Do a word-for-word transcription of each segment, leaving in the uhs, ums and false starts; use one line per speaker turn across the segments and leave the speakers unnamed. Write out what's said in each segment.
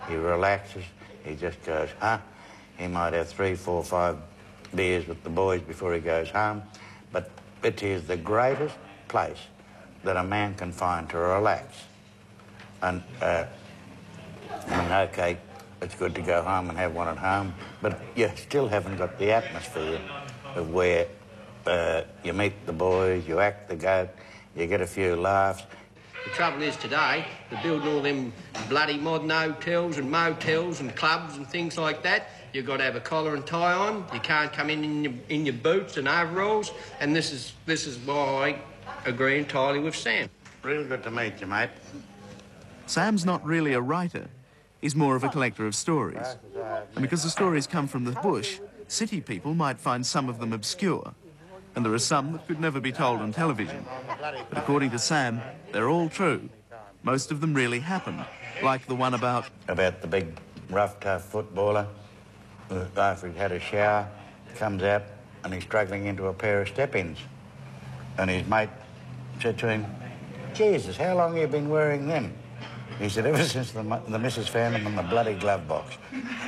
he relaxes, he just goes, huh? He might have three, four, five beers with the boys before he goes home, but it is the greatest place that a man can find to relax. And, uh, I mean, OK, it's good to go home and have one at home, but you still haven't got the atmosphere of where uh, you meet the boys, you act the goat, you get a few laughs.
The trouble is today, they're building all them bloody modern hotels and motels and clubs and things like that. You've got to have a collar and tie on. You can't come in in your, in your boots and overalls. And this is, this is why I agree entirely with Sam.
Really good to meet you, mate.
Sam's not really a writer. He's more of a collector of stories. And because the stories come from the bush, city people might find some of them obscure. And there are some that could never be told on television. But according to Sam, they're all true. Most of them really happened, like the one about...
About the big, rough, tough footballer who, after he'd had a shower, comes out and he's struggling into a pair of step-ins. And his mate said to him, Jesus, how long have you been wearing them? He said, ever since the, the missus found them in the bloody glove box.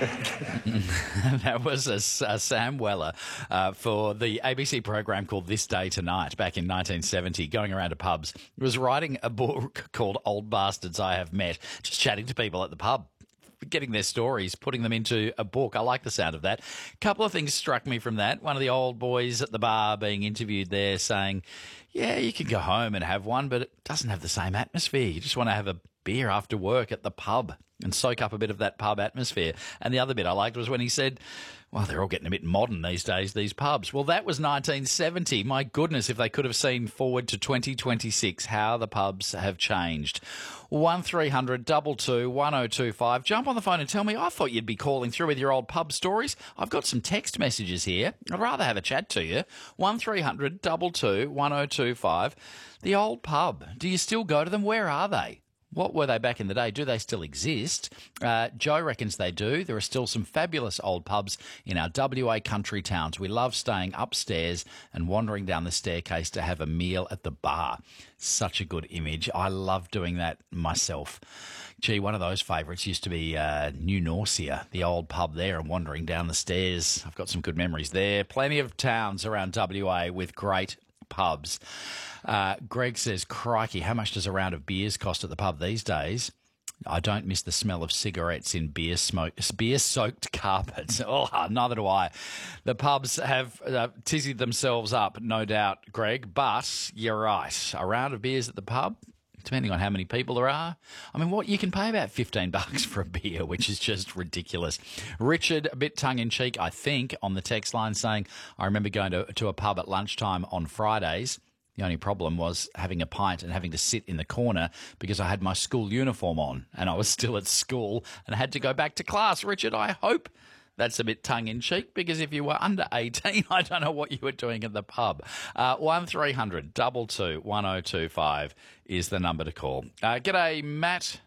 That was a, a Sam Weller uh, for the A B C program called This Day Tonight back in nineteen seventy, going around to pubs. He was writing a book called Old Bastards I Have Met, just chatting to people at the pub, getting their stories, putting them into a book. I like the sound of that. A couple of things struck me from that. One of the old boys at the bar being interviewed there saying, yeah, you can go home and have one, but it doesn't have the same atmosphere. You just want to have a beer after work at the pub and soak up a bit of that pub atmosphere. And the other bit I liked was when he said, well, they're all getting a bit modern these days, these pubs. Well, that was nineteen seventy. My goodness, if they could have seen forward to twenty twenty-six, how the pubs have changed. one three hundred two two one oh two five. Jump on the phone and tell me, I thought you'd be calling through with your old pub stories. I've got some text messages here. I'd rather have a chat to you. one three hundred two two one oh two five. The old pub. Do you still go to them? Where are they? What were they back in the day? Do they still exist? Uh, Joe reckons they do. There are still some fabulous old pubs in our W A country towns. We love staying upstairs and wandering down the staircase to have a meal at the bar. Such a good image. I love doing that myself. Gee, one of those favourites used to be uh, New Norcia, the old pub there, and wandering down the stairs. I've got some good memories there. Plenty of towns around W A with great pubs. Uh, Greg says, crikey, how much does a round of beers cost at the pub these days? I don't miss the smell of cigarettes in beer smoke, beer-soaked carpets. Oh, neither do I. The pubs have uh, tizzied themselves up, no doubt, Greg, but you're right. A round of beers at the pub, depending on how many people there are. I mean, what you can pay about fifteen bucks for a beer, which is just ridiculous. Richard, a bit tongue-in-cheek, I think, on the text line saying, I remember going to, to a pub at lunchtime on Fridays. The only problem was having a pint and having to sit in the corner because I had my school uniform on and I was still at school and had to go back to class. Richard, I hope that's a bit tongue-in-cheek because if you were under eighteen, I don't know what you were doing at the pub. Uh, one three hundred two two one oh two five is the number to call. Uh, g'day, Matt.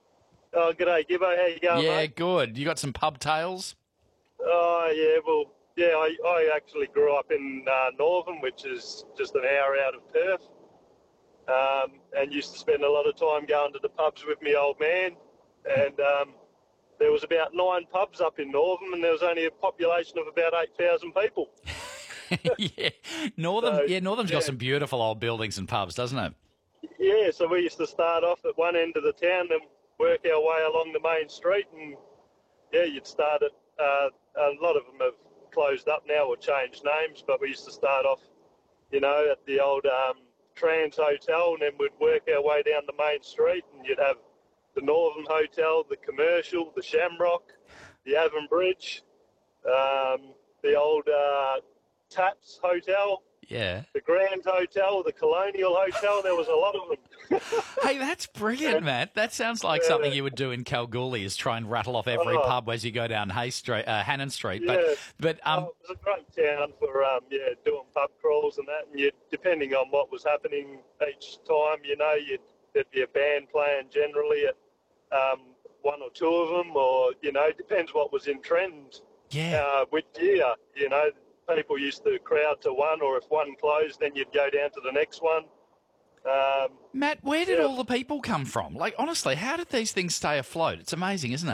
Oh, g'day, Gibbo. How you going,
Yeah,
mate?
good. You got some pub tales?
Oh, yeah, well, yeah, I, I actually grew up in uh, Northern, which is just an hour out of Perth, um, and used to spend a lot of time going to the pubs with me old man, and um, there was about nine pubs up in Northern, and there was only a population of about eight thousand people.
yeah, Northern,
So,
yeah, Northern's
yeah.
got some beautiful old buildings and pubs, doesn't it?
Yeah, so we used to start off at one end of the town and work our way along the main street, and yeah, you'd start at, uh, a lot of them have closed up now or changed names, but we used to start off, you know, at the old um, Trans Hotel, and then we'd work our way down the main street, and you'd have the Northern Hotel, the Commercial, the Shamrock, the Avon Bridge, um, the old uh, Taps Hotel,
Yeah.
the Grand Hotel, the Colonial Hotel. There was a lot of them.
Hey, that's brilliant, Matt. That sounds like
Yeah.
something you would do in Kalgoorlie, is try and rattle off every
Oh.
pub as you go down Hay Street, uh, Hannon Street. But,
Yeah.
but um,
Oh, it was a great town for um, yeah, doing pub crawls and that. And you, depending on what was happening each time, you know, you'd, there'd be a band playing generally at um, one or two of them, or you know, depends what was in trend.
yeah,
Uh, which year, you know, people used to crowd to one, or if one closed, then you'd go down to the next one. Um,
Matt, where did
yeah.
all the people come from? Like, honestly, how did these things stay afloat? It's amazing, isn't it?